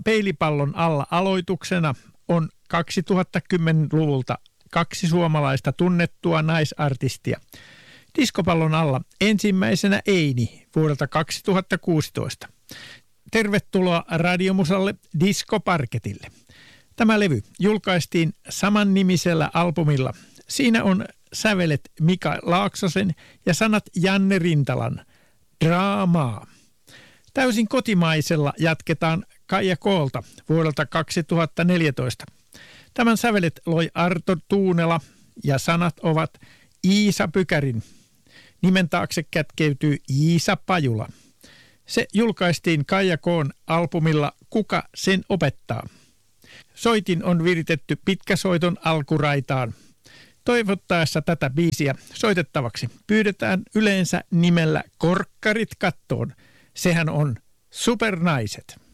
Peilipallon alla aloituksena on 2010-luvulta 2 suomalaista tunnettua naisartistia. Diskopallon alla ensimmäisenä Eini vuodelta 2016. Tervetuloa Radiomusalle Disco Parketille. Tämä levy julkaistiin samannimisellä albumilla. Siinä on sävelet Mika Laaksosen ja sanat Janne Rintalan. Draamaa. Täysin kotimaisella jatketaan Kaija Koolta vuodelta 2014. Tämän sävelet loi Arto Tuunela ja sanat ovat Iisa Pykärin. Nimen taakse kätkeytyy Iisa Pajula. Se julkaistiin Kaija Koon albumilla Kuka sen opettaa. Soitin on viritetty pitkäsoiton alkuraitaan. Toivottaessa tätä biisiä soitettavaksi pyydetään yleensä nimellä Korkkarit kattoon. Sehän on Supernaiset.